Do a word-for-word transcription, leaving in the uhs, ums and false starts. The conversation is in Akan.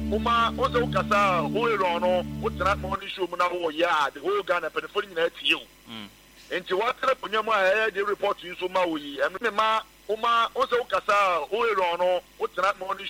Uma also Cassa, who on what's not morning show now, yeah, the whole gun and penny at you. And to what Punyama, they report to you so Maui, and Uma also Cassa, who on what's not morning